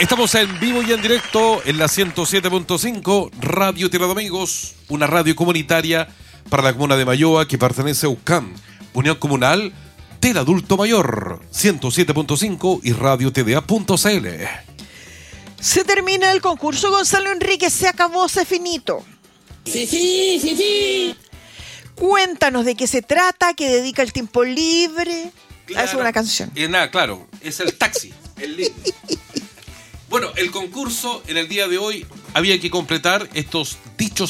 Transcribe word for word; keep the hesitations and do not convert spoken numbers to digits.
Estamos en vivo y en directo en la ciento siete punto cinco Radio Tierra de Amigos, una radio comunitaria para la comuna de Mayoa que pertenece a U C A M, Unión Comunal del Adulto Mayor, ciento siete punto cinco y radio t d a punto c l. Se termina el concurso, Gonzalo Enrique, se acabó, se finito. Sí, sí, sí, sí. Cuéntanos de qué se trata, qué dedica el tiempo libre. Claro, es una canción. Eh, nada, claro, es el taxi, el lindo. Bueno, el concurso en el día de hoy había que completar estos dichos